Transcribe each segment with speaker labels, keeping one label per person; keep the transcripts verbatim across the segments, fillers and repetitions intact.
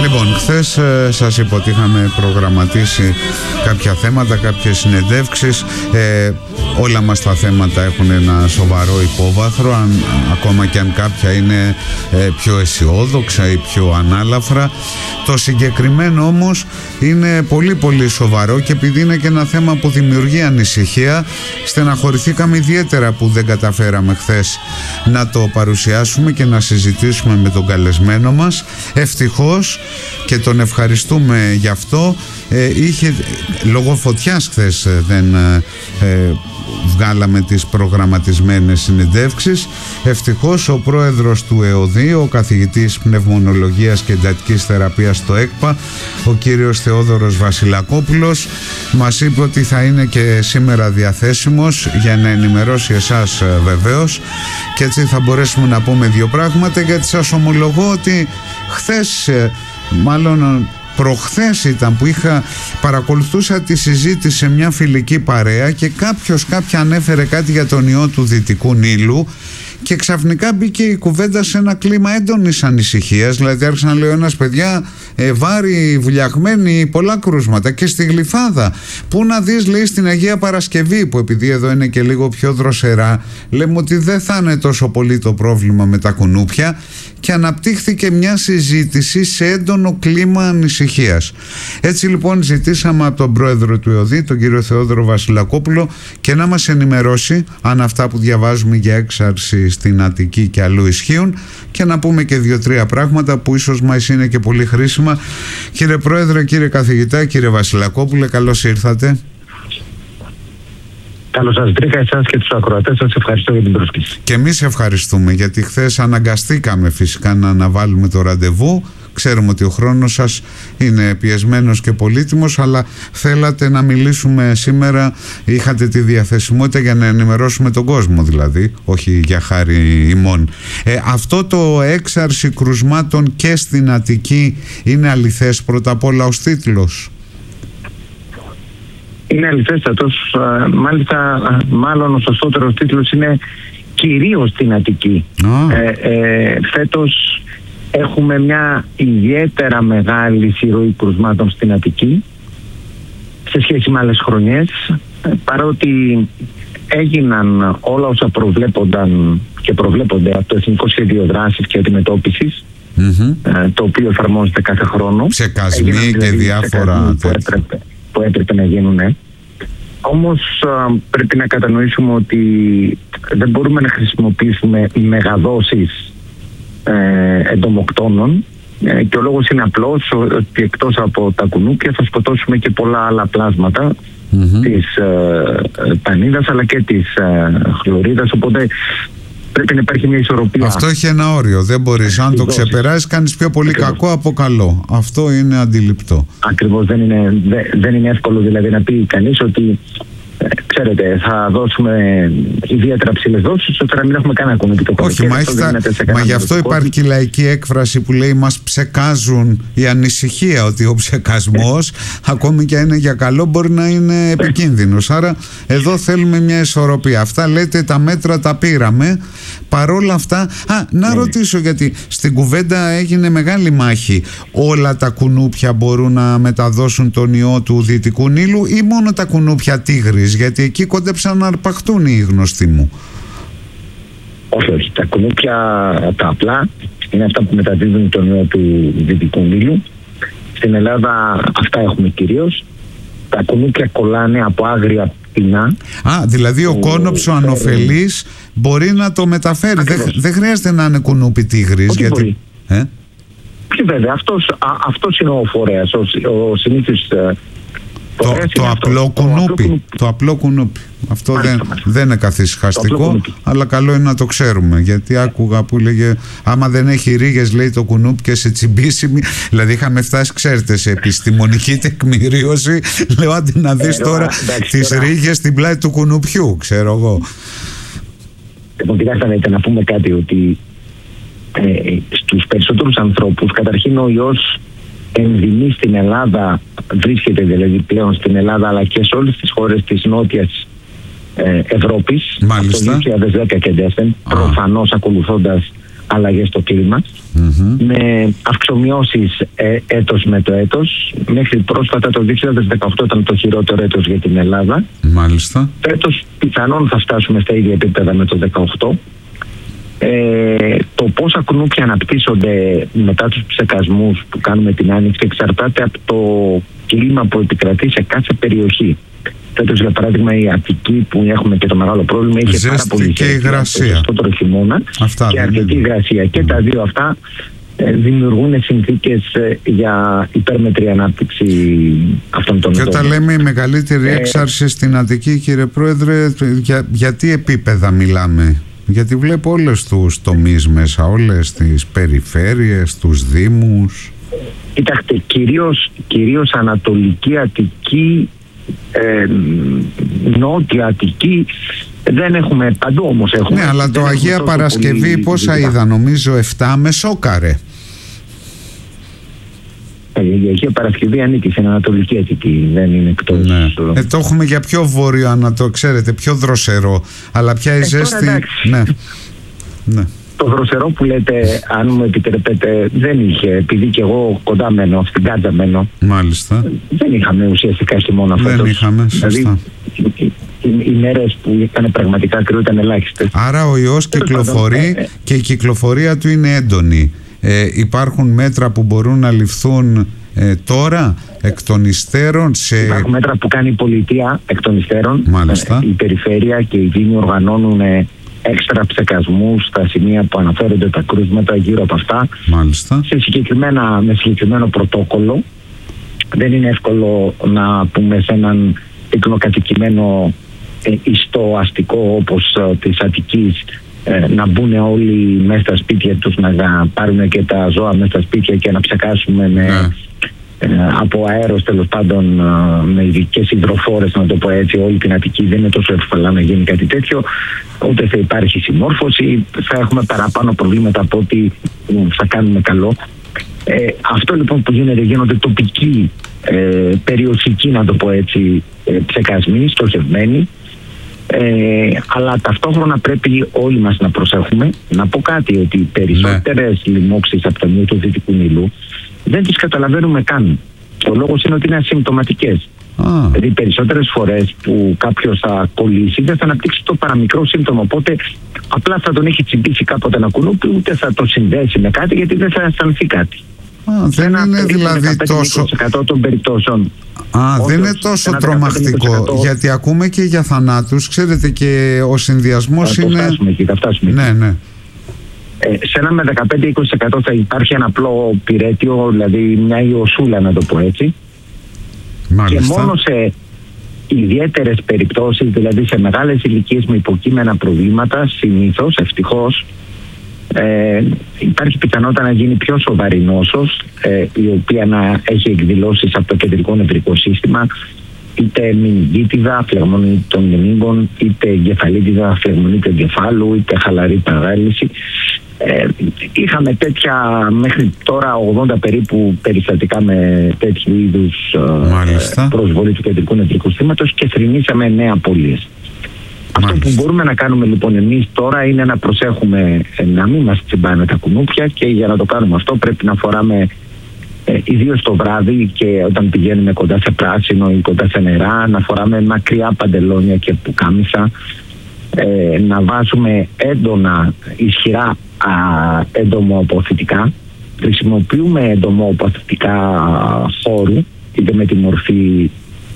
Speaker 1: Λοιπόν, χθες ε, σας είπα ότι είχαμε προγραμματίσει κάποια θέματα, κάποιες συνεντεύξεις. Ε, όλα μας τα θέματα έχουν ένα σοβαρό υπόβαθρο, αν, ακόμα και αν κάποια είναι ε, πιο αισιόδοξα ή πιο ανάλαφρα. Το συγκεκριμένο όμως είναι πολύ πολύ σοβαρό, και επειδή είναι και ένα θέμα που δημιουργεί ανησυχία, στεναχωρηθήκαμε ιδιαίτερα που δεν καταφέραμε χθες να το παρουσιάσουμε και να συζητήσουμε με τον καλεσμένο μας. Ευτυχώς, και τον ευχαριστούμε γι' αυτό, ε, είχε, λόγω φωτιάς χθες δεν ε, βγάλαμε τις προγραμματισμένες συνεντεύξεις. Ευτυχώς ο πρόεδρος του ΕΟΔΗ, ο καθηγητής πνευμονολογίας και εντατικής θεραπείας στο ΕΚΠΑ, ο κύριος Θεόδωρος Βασιλακόπουλος, μας είπε ότι θα είναι και σήμερα διαθέσιμος για να ενημερώσει εσάς βεβαίως, και έτσι θα μπορέσουμε να πούμε δύο πράγματα, γιατί σας ομολογώ ότι χθες, μάλλον προχθές ήταν που είχα, παρακολουθούσα τη συζήτηση σε μια φιλική παρέα και κάποιος κάποια ανέφερε κάτι για τον ιό του Δυτικού Νείλου, και ξαφνικά μπήκε η κουβέντα σε ένα κλίμα έντονης ανησυχίας. Δηλαδή άρχισε να λέει ένας, παιδιά, ε, βάρη, βουλιαγμένοι, πολλά κρούσματα. Και στη Γλυφάδα, που να δεις, λέει, στην Αγία Παρασκευή, που επειδή εδώ είναι και λίγο πιο δροσερά, λέμε ότι δεν θα είναι τόσο πολύ το πρόβλημα με τα κουνούπια, και αναπτύχθηκε μια συζήτηση σε έντονο κλίμα ανησυχίας. Έτσι λοιπόν ζητήσαμε από τον πρόεδρο του ΕΟΔΗ, τον κύριο Θεόδωρο Βασιλακόπουλο, και να μας ενημερώσει αν αυτά που διαβάζουμε για έξαρση στην Αττική και αλλού ισχύουν, και να πούμε και δύο-τρία πράγματα που ίσως μας είναι και πολύ χρήσιμα. Κύριε Πρόεδρε, κύριε καθηγητά, κύριε Βασιλακόπουλε, καλώς ήρθατε.
Speaker 2: Καλώς σας βρήκα, εσάς και τους ακροατές σας. Ευχαριστώ για την πρόσκληση.
Speaker 1: Και εμείς ευχαριστούμε, γιατί χθες αναγκαστήκαμε φυσικά να αναβάλουμε το ραντεβού. Ξέρουμε ότι ο χρόνος σας είναι πιεσμένος και πολύτιμος, αλλά θέλατε να μιλήσουμε σήμερα, είχατε τη διαθεσιμότητα για να ενημερώσουμε τον κόσμο, δηλαδή, όχι για χάρη ημών. Ε, αυτό το έξαρση κρουσμάτων και στην Αττική είναι αληθές, πρώτα απ' όλα ως τίτλος?
Speaker 2: Είναι αληθέστατος, μάλιστα μάλλον ο σωστότερος τίτλος είναι κυρίως στην Αττική. Oh. Ε, ε, φέτος έχουμε μια ιδιαίτερα μεγάλη συρροή κρουσμάτων στην Αττική σε σχέση με άλλες χρονιές, παρότι έγιναν όλα όσα προβλέπονταν και προβλέπονται από το Εθνικό Σχέδιο Δράσης και Αντιμετώπισης, mm-hmm. το οποίο εφαρμόζεται κάθε χρόνο.
Speaker 1: Ψεκασμοί και δηλαδή διάφορα
Speaker 2: που έπρεπε, που έπρεπε να γίνουν. Όμως πρέπει να κατανοήσουμε ότι δεν μπορούμε να χρησιμοποιήσουμε μεγαδόσεις ε, εντομοκτώνων, ε, και ο λόγος είναι απλός, ότι εκτός από τα κουνούπια θα σκοτώσουμε και πολλά άλλα πλάσματα mm-hmm. της ε, πανίδας αλλά και της ε, χλωρίδας, οπότε πρέπει να υπάρχει μια ισορροπία.
Speaker 1: Αυτό έχει ένα όριο, δεν μπορείς, αν το ξεπεράσεις κάνεις πιο πολύ Ακριβώς. κακό από καλό. Αυτό είναι αντιληπτό.
Speaker 2: Ακριβώς, δεν είναι, δε, δεν είναι εύκολο δηλαδή να πει κανείς ότι ε, ξέρετε, θα δώσουμε ιδιαίτερα ψηλές δόσεις ώστε να μην έχουμε κανένα κουνούπι το
Speaker 1: Όχι, μα, θα, μα γι' αυτό υπάρχει και η λαϊκή έκφραση που λέει μας ψεκάζουν, η ανησυχία ότι ο ψεκασμός ακόμη και αν είναι για καλό μπορεί να είναι επικίνδυνος. Άρα εδώ θέλουμε μια ισορροπία. Αυτά λέτε, τα μέτρα τα πήραμε. Παρόλα αυτά, α, να ρωτήσω, γιατί στην κουβέντα έγινε μεγάλη μάχη. Όλα τα κουνούπια μπορούν να μεταδώσουν τον ιό του Δυτικού Νείλου ή μόνο τα κουνούπια Τίγρης? Γιατί εκεί κόντεψαν να αρπαχτούν οι γνωστοί μου.
Speaker 2: Όχι, όχι. Τα κουνούπια τα απλά είναι αυτά που μεταδίδουν τον ιό του Δυτικού Νείλου. Στην Ελλάδα αυτά έχουμε κυρίως. Τα κουνούπια κολλάνε από άγρια πτηνά. Α,
Speaker 1: δηλαδή ο κόνοψος ο ανοφελής μπορεί να το μεταφέρει. Δεν, δεν χρειάζεται να είναι κουνούπι Τίγρης.
Speaker 2: Όχι, γιατί... Ε? Και βέβαια, αυτός, α, αυτός είναι ο φορέας, ο, ο συνήθις...
Speaker 1: Το, το, απλό
Speaker 2: το,
Speaker 1: κουνούπι,
Speaker 2: απλό...
Speaker 1: το απλό κουνούπι. Αυτό
Speaker 2: μάλιστα,
Speaker 1: δεν,
Speaker 2: μάλιστα.
Speaker 1: δεν είναι καθησυχαστικό, αλλά καλό είναι να το ξέρουμε. Γιατί άκουγα που λέγε, άμα δεν έχει ρίγες, λέει, το κουνούπι και σε τσιμπήσιμη. Δηλαδή είχαμε φτάσει, ξέρετε, σε επιστημονική τεκμηρίωση. Λέω, άντε να δεις ε, τώρα τις ρίγες στην πλάτη του κουνουπιού, ξέρω εγώ.
Speaker 2: Λοιπόν, κοιτάξτε να πούμε κάτι, ότι ε, στους περισσότερους ανθρώπους, καταρχήν ο ιός ενδυμεί στην Ελλάδα, βρίσκεται δηλαδή πλέον στην Ελλάδα αλλά και σε όλες τις χώρες της νότιας ε, Ευρώπης.
Speaker 1: Μάλιστα.
Speaker 2: Από το δύο χιλιάδες δέκα και εντεύθεν, προφανώς ακολουθώντας αλλαγές στο κλίμα, mm-hmm. με αυξομοιώσεις ε, έτος με το έτος. Μέχρι πρόσφατα το δύο χιλιάδες δεκαοκτώ ήταν το χειρότερο έτος για την Ελλάδα.
Speaker 1: Μάλιστα.
Speaker 2: Φέτος πιθανόν θα φτάσουμε στα ίδια επίπεδα με το δεκαοκτώ. Ε, το πόσα κουνούπια αναπτύσσονται μετά τους ψεκασμούς που κάνουμε την άνοιξη εξαρτάται από το κλίμα που επικρατεί σε κάθε περιοχή. Φέτος, για παράδειγμα, η Αττική, που έχουμε και το μεγάλο πρόβλημα, είχε πάρα πολύ
Speaker 1: υγρασία
Speaker 2: το χειμώνα και αρκετή υγρασία. Και mm. τα δύο αυτά ε, δημιουργούν συνθήκες ε, για υπέρμετρη ανάπτυξη αυτών των
Speaker 1: Και
Speaker 2: ετών.
Speaker 1: όταν λέμε η μεγαλύτερη ε, έξαρση στην Αττική, κύριε Πρόεδρε, για, για τι επίπεδα μιλάμε? Γιατί βλέπω όλες τους τομείς μέσα, όλες τις περιφέρειες, τους δήμους.
Speaker 2: Κοιτάξτε, κυρίως, κυρίως Ανατολική Αττική, ε, Νότια Αττική, δεν έχουμε παντού όμως έχουμε.
Speaker 1: Ναι, αλλά το Αγία Παρασκευή πόσα πολύ... είδα, νομίζω επτά με σόκαρε.
Speaker 2: Η Αγία Παρασκευή ανήκει στην Ανατολική Αττική, δεν είναι εκτός.
Speaker 1: Ναι. Ε, το έχουμε για πιο βόρειο, να το ξέρετε, πιο δροσερό, αλλά πια η ε, ζέστη... Ναι. Ναι.
Speaker 2: Το δροσερό που λέτε, αν μου επιτρέπετε, δεν είχε, επειδή και εγώ κοντά μένω, στην Κάντζα μένω.
Speaker 1: Μάλιστα.
Speaker 2: Δεν είχαμε ουσιαστικά χειμώνα φέτος.
Speaker 1: Δεν είχαμε, σωστά.
Speaker 2: Δηλαδή, οι, οι, οι μέρες που ήταν πραγματικά κρύο ήταν ελάχιστες.
Speaker 1: Άρα ο ιός κυκλοφορεί ε, ε, και η κυκλοφορία του είναι έντονη. Ε, υπάρχουν μέτρα που μπορούν να ληφθούν ε, τώρα εκ των υστέρων σε...
Speaker 2: Υπάρχουν μέτρα που κάνει η πολιτεία εκ των υστέρων.
Speaker 1: Μάλιστα.
Speaker 2: Ε, η περιφέρεια και οι δήμοι οργανώνουν ε, έξτρα ψεκασμούς στα σημεία που αναφέρονται τα κρούσματα γύρω από αυτά.
Speaker 1: Μάλιστα.
Speaker 2: Σε συγκεκριμένα, με συγκεκριμένο πρωτόκολλο. Δεν είναι εύκολο να πούμε σε έναν πυκνοκατοικημένο ε, ιστό αστικό όπως ε, της Αττικής ε, να μπουν όλοι μέσα στα σπίτια τους, να πάρουν και τα ζώα μέσα στα σπίτια και να ψεκάσουμε με,
Speaker 1: ναι.
Speaker 2: ε, από αέρος, τέλος πάντων, ε, με ειδικές υδροφόρες, να το πω έτσι, όλη την Αττική. Δεν είναι τόσο εύκολα να γίνει κάτι τέτοιο, ούτε θα υπάρχει συμμόρφωση, θα έχουμε παραπάνω προβλήματα από ότι θα κάνουμε καλό. Ε, αυτό λοιπόν που γίνεται, γίνονται τοπικοί, ε, περιοχικοί, να το πω έτσι, ε, ψεκασμοί, στοχευμένοι, ε, αλλά ταυτόχρονα πρέπει όλοι μας να προσέχουμε. Να πω κάτι, ότι οι περισσότερες ναι. λοιμώξεις από το νέο του Δυτικού Νείλου δεν τις καταλαβαίνουμε καν. Ο λόγος είναι ότι είναι ασυμπτωματικές. Ah. Δηλαδή περισσότερες φορές που κάποιος θα κολλήσει δεν θα αναπτύξει το παραμικρό σύμπτωμα, οπότε απλά θα τον έχει τσιμπήσει κάποτε ένα κουνούπι, ούτε θα το συνδέσει με κάτι, γιατί δεν θα αισθανθεί κάτι.
Speaker 1: Α, δεν είναι δηλαδή τόσο...
Speaker 2: των περιπτώσεων.
Speaker 1: Α, δεν είναι τόσο τρομακτικό, γιατί ακούμε και για θανάτους, ξέρετε, και ο συνδυασμός είναι...
Speaker 2: Θα φτάσουμε εκεί, θα φτάσουμε εκεί.
Speaker 1: Ναι, ναι.
Speaker 2: Ε, σε ένα με δεκαπέντε με είκοσι τοις εκατό θα υπάρχει ένα απλό πυρέτιο, δηλαδή μια ιωσούλα, να το πω έτσι. Μάλιστα. Και μόνο σε ιδιαίτερες περιπτώσεις, δηλαδή σε μεγάλες ηλικίες με υποκείμενα προβλήματα, συνήθως, ευτυχώς, ε, υπάρχει πιθανότητα να γίνει πιο σοβαρή νόσος, ε, η οποία να έχει εκδηλώσεις από το κεντρικό νευρικό σύστημα, είτε μηνυγίτιδα, φλεγμονή των μηνύγων, είτε εγκεφαλίτιδα, φλεγμονή του εγκεφάλου, είτε χαλαρή παράλυση. Ε, είχαμε τέτοια μέχρι τώρα ογδόντα περίπου περιστατικά με τέτοιου είδους ε, προσβολή του κεντρικού νευρικού συστήματος και θρηνήσαμε εννέα απώλειες. Αυτό που μπορούμε να κάνουμε λοιπόν εμείς τώρα είναι να προσέχουμε ε, να μην μας τσιμπάνε τα κουνούπια, και για να το κάνουμε αυτό πρέπει να φοράμε ε, ιδίως το βράδυ και όταν πηγαίνουμε κοντά σε πράσινο ή κοντά σε νερά, να φοράμε μακριά παντελόνια και πουκάμισα, ε, να βάζουμε έντονα ισχυρά α, εντομοαποθητικά. Χρησιμοποιούμε εντομοαποθητικά χώρου, είτε με τη μορφή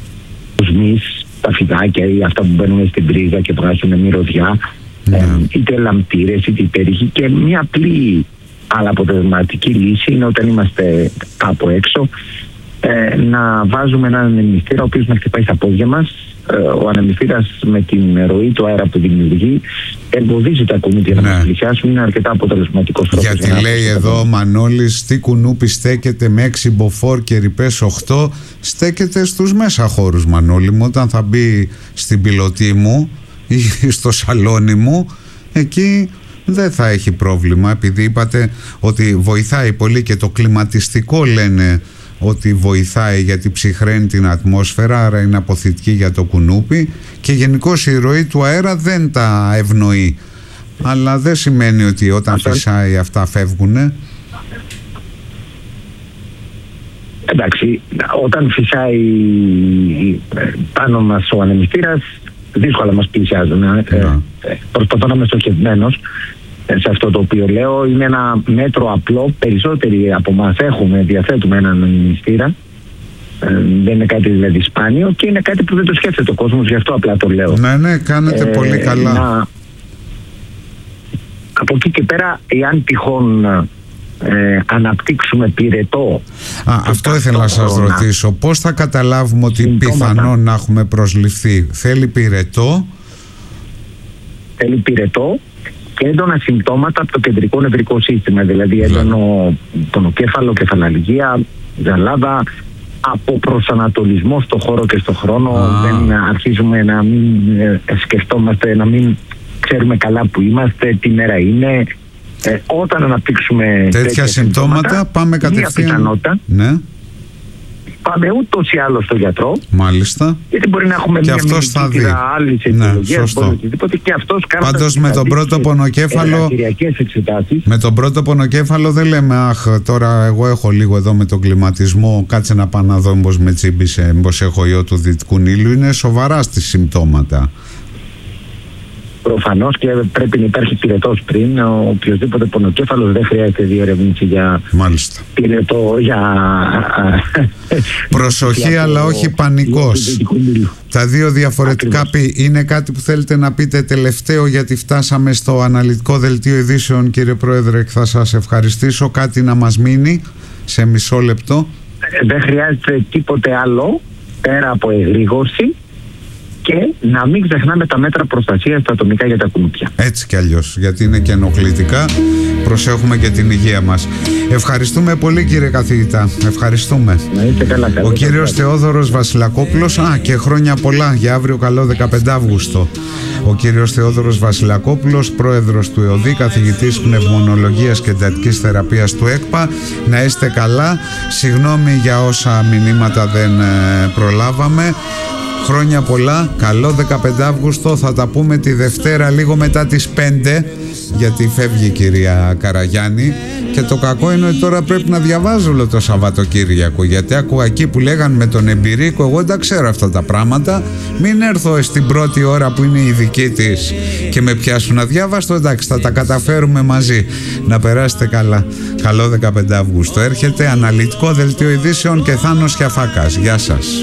Speaker 2: ουσμής, τα φιδάκια ή αυτά που μπαίνουν στην πρίζα και βγάζουν μυρωδιά, mm. ε, είτε λαμπτήρες είτε υπέρηχοι. Και μια απλή αλλά αποτελεσματική λύση είναι όταν είμαστε κάπου έξω, ε, να βάζουμε έναν ανεμιστήρα ο οποίος να χτυπάει στα πόδια μας. Ε, ο ανεμιστήρας με την ροή του αέρα που δημιουργεί εμποδίζει τα κουνούπια, ναι, να μας πλησιάσουν. Είναι αρκετά αποτελεσματικός τρόπος.
Speaker 1: Γιατί
Speaker 2: για
Speaker 1: λέει εδώ ο Μανώλης, τι κουνούπι στέκεται με έξι μποφόρ και ρηπές οκτώ? Στέκεται στους μέσα χώρους, Μανώλη μου. Όταν θα μπει στην πιλωτή μου ή στο σαλόνι μου, εκεί δεν θα έχει πρόβλημα, επειδή είπατε ότι βοηθάει πολύ και το κλιματιστικό, λένε ότι βοηθάει γιατί ψυχραίνει την ατμόσφαιρα, άρα είναι αποθητική για το κουνούπι, και γενικώς η ροή του αέρα δεν τα ευνοεί. αλλά δεν σημαίνει ότι όταν αυτό... φυσάει αυτά φεύγουνε.
Speaker 2: Εντάξει, όταν φυσάει πάνω μας ο ανεμιστήρας, δύσκολα μας πλησιάζουν. Yeah. Ε, ε, προσπαθώ να είμαι στοχευμένος σε αυτό το οποίο λέω. Είναι ένα μέτρο απλό. Περισσότεροι από εμάς έχουμε, διαθέτουμε έναν ανεμιστήρα. Ε, δεν είναι κάτι δηλαδή σπάνιο και είναι κάτι που δεν το σκέφτεται ο κόσμος, γι' αυτό απλά το λέω.
Speaker 1: Ναι, ναι, κάνετε ε, πολύ καλά. Να...
Speaker 2: Από εκεί και πέρα, εάν τυχόν ε, αναπτύξουμε πυρετό...
Speaker 1: Α, αυτό ήθελα να σας ρωτήσω. Πώς θα καταλάβουμε ότι συμπτώματα, πιθανόν να έχουμε προσληφθεί? Θέλει πυρετό?
Speaker 2: Θέλει πυρετό και έντονα συμπτώματα από το κεντρικό νευρικό σύστημα. Δηλαδή έντονο πονοκέφαλο, κεφαλαλγία, ζαλάδα, από προσανατολισμό στο χώρο και στο χρόνο. Ah. Δεν αρχίζουμε να μην ε, σκεφτόμαστε, να μην ξέρουμε καλά που είμαστε, τι μέρα είναι. Ε, όταν αναπτύξουμε
Speaker 1: τέτοια, τέτοια συμπτώματα, συμπτώματα πάμε κατευθείαν. Μία πιθανότητα,
Speaker 2: ναι. Πάμε ούτως ή άλλως στο γιατρό.
Speaker 1: Μάλιστα.
Speaker 2: Γιατί μπορεί να έχουμε
Speaker 1: και
Speaker 2: μια
Speaker 1: αυτός θα δει.
Speaker 2: Άλλη
Speaker 1: ναι, σωστό.
Speaker 2: Και αυτός
Speaker 1: πάντως με τον πρώτο πονοκέφαλο, με τον πρώτο πονοκέφαλο δεν λέμε αχ, τώρα εγώ έχω λίγο εδώ με τον κλιματισμό, κάτσε να πάω να δω μήπως με τσίμπησε, μήπως έχω ιό του Δυτικού Νείλου. Είναι σοβαρά στις συμπτώματα.
Speaker 2: Προφανώς και πρέπει να υπάρχει πυρετός πριν. Ο οποιοδήποτε πονοκέφαλος δεν χρειάζεται διερεύνηση για
Speaker 1: Μάλιστα.
Speaker 2: πυρετό, για...
Speaker 1: Προσοχή για αλλά το... όχι πανικός. Τα δύο διαφορετικά πει. Είναι κάτι που θέλετε να πείτε τελευταίο, γιατί φτάσαμε στο αναλυτικό δελτίο ειδήσεων, κύριε Πρόεδρε, και θα σας ευχαριστήσω. Κάτι να μας μείνει σε μισό λεπτό?
Speaker 2: Δεν χρειάζεται τίποτε άλλο πέρα από εγρήγορση και να μην ξεχνάμε τα μέτρα προστασίας στα ατομικά για τα κουνούπια.
Speaker 1: Έτσι κι αλλιώς, γιατί είναι και ενοχλητικά. Προσέχουμε και την υγεία μας. Ευχαριστούμε πολύ, κύριε καθηγητά. Ευχαριστούμε.
Speaker 2: Να είστε καλά, καλά.
Speaker 1: Ο κύριος Θεόδωρος Βασιλακόπουλος. Α, και χρόνια πολλά για αύριο, καλό δεκαπέντε Αυγούστου. Ο κύριος Θεόδωρος Βασιλακόπουλος, πρόεδρος του ΕΟΔΗ, καθηγητής πνευμονολογίας και εντατικής θεραπείας του ΕΚΠΑ. Να είστε καλά. Συγγνώμη για όσα μηνύματα δεν ε, προλάβαμε. Χρόνια πολλά, καλό δεκαπέντε Αυγούστου. Θα τα πούμε τη Δευτέρα λίγο μετά τις πέντε, γιατί φεύγει η κυρία Καραγιάννη. Και το κακό είναι ότι τώρα πρέπει να διαβάζω όλο το Σαββατοκύριακο, γιατί άκουγα εκεί που λέγαν με τον Εμπειρίκο, εγώ δεν τα ξέρω αυτά τα πράγματα. Μην έρθω στην πρώτη ώρα που είναι η δική της και με πιάσουν αδιάβαστο. Εντάξει, θα τα καταφέρουμε μαζί. Να περάσετε καλά. Καλό δεκαπέντε Αυγούστου. Έρχεται αναλυτικό δελτίο ειδήσεων και Θάνος Χιαφάκας. Γεια σας.